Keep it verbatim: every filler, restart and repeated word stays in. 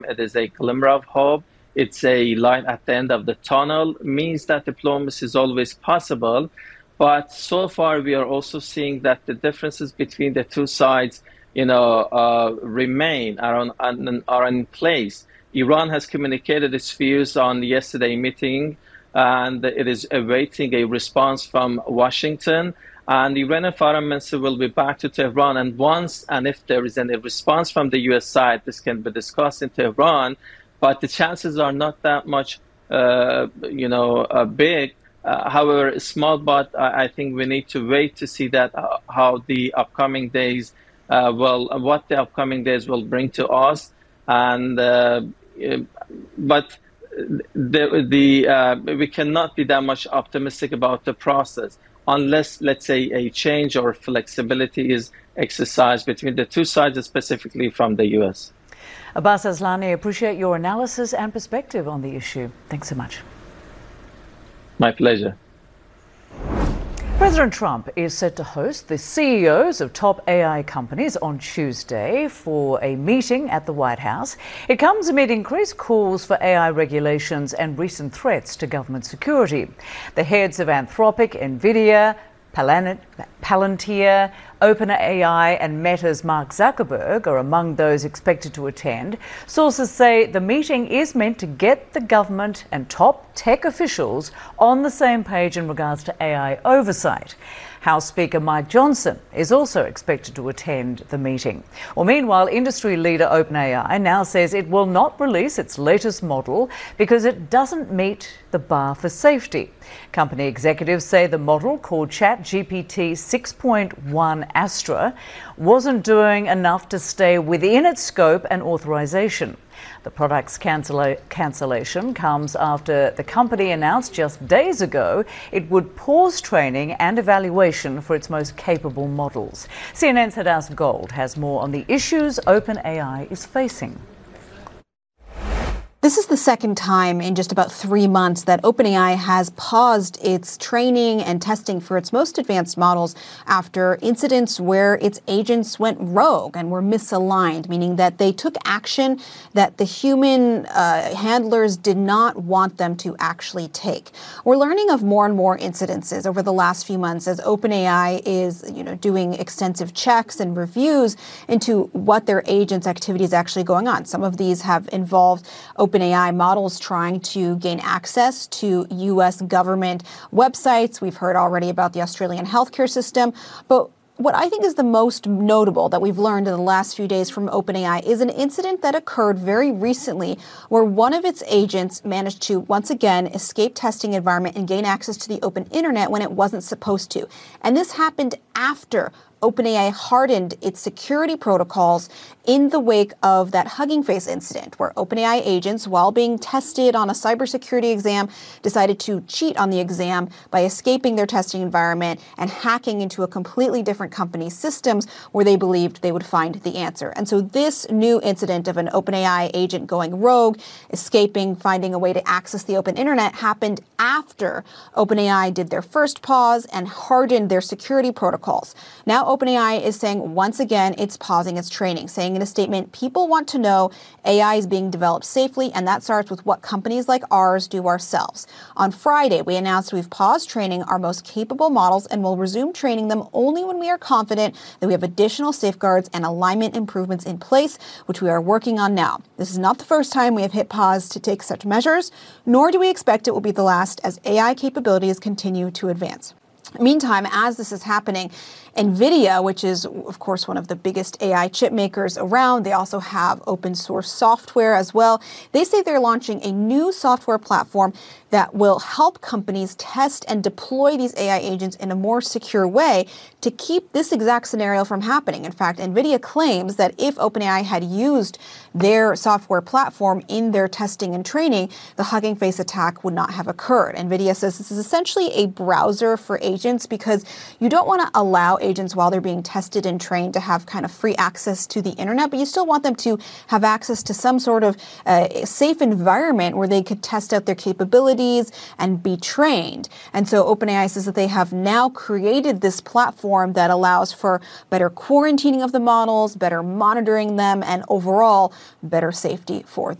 It is a glimmer of hope. It's a light at the end of the tunnel, means that diplomacy is always possible. But so far, we are also seeing that the differences between the two sides, you know, uh, remain, are, on, are in place. Iran has communicated its views on yesterday's meeting, and it is awaiting a response from Washington. And the Iranian foreign minister will be back to Tehran. And once and if there is any response from the U S side, this can be discussed in Tehran. But the chances are not that much, uh, you know, uh, big. Uh, however, small, but I think we need to wait to see that uh, how the upcoming days uh, will, what the upcoming days will bring to us. And uh, but the the uh, we cannot be that much optimistic about the process unless, let's say, a change or flexibility is exercised between the two sides, specifically from the U S. Abbas Aslani, appreciate your analysis and perspective on the issue. Thanks so much. My pleasure. President Trump is set to host the C E Os of top A I companies on Tuesday for a meeting at the White House. It comes amid increased calls for A I regulations and recent threats to government security. The heads of Anthropic, NVIDIA, Palantir, OpenAI and Meta's Mark Zuckerberg are among those expected to attend. Sources say the meeting is meant to get the government and top tech officials on the same page in regards to A I oversight. House Speaker Mike Johnson is also expected to attend the meeting. Well, meanwhile, industry leader OpenAI now says it will not release its latest model because it doesn't meet the bar for safety. Company executives say the model, called ChatGPT six point one Astra, wasn't doing enough to stay within its scope and authorization. The product's cancella- cancellation comes after the company announced just days ago it would pause training and evaluation for its most capable models. C N N's Hadas Gold has more on the issues OpenAI is facing. This is the second time in just about three months that OpenAI has paused its training and testing for its most advanced models after incidents where its agents went rogue and were misaligned, meaning that they took action that the human uh, handlers did not want them to actually take. We're learning of more and more incidences over the last few months as OpenAI is, you know, doing extensive checks and reviews into what their agents' activity is actually going on. Some of these have involved OpenAI models trying to gain access to U S government websites. We've heard already about the Australian healthcare system. But what I think is the most notable that we've learned in the last few days from OpenAI is an incident that occurred very recently where one of its agents managed to once again escape testing environment and gain access to the open internet when it wasn't supposed to. And this happened after OpenAI hardened its security protocols in the wake of that Hugging Face incident, where OpenAI agents, while being tested on a cybersecurity exam, decided to cheat on the exam by escaping their testing environment and hacking into a completely different company's systems where they believed they would find the answer. And so this new incident of an OpenAI agent going rogue, escaping, finding a way to access the open internet happened after OpenAI did their first pause and hardened their security protocols. Now OpenAI is saying once again it's pausing its training, saying in a statement, people want to know A I is being developed safely, and that starts with what companies like ours do ourselves. On Friday, we announced we've paused training our most capable models and will resume training them only when we are confident that we have additional safeguards and alignment improvements in place, which we are working on now. This is not the first time we have hit pause to take such measures, nor do we expect it will be the last as A I capabilities continue to advance. Meantime, as this is happening, NVIDIA, which is, of course, one of the biggest A I chip makers around, they also have open source software as well. They say they're launching a new software platform that will help companies test and deploy these A I agents in a more secure way to keep this exact scenario from happening. In fact, NVIDIA claims that if OpenAI had used their software platform in their testing and training, the Hugging Face attack would not have occurred. NVIDIA says this is essentially a browser for agents because you don't want to allow agents while they're being tested and trained to have kind of free access to the internet, but you still want them to have access to some sort of uh, safe environment where they could test out their capabilities and be trained. And so OpenAI says that they have now created this platform that allows for better quarantining of the models, better monitoring them, and overall better safety for